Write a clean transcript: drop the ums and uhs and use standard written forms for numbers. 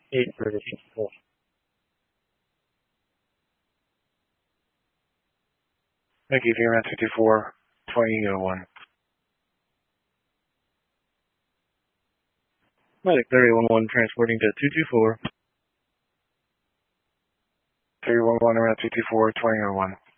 8:34. Thank you, VRAN 224, 2001. Medic 3011 transporting to 224. 311 around 224, 2001.